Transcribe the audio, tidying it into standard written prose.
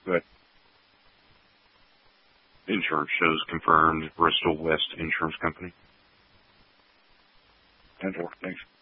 Good. Insurance shows confirmed. Bristol West Insurance Company. 10-4. Thanks.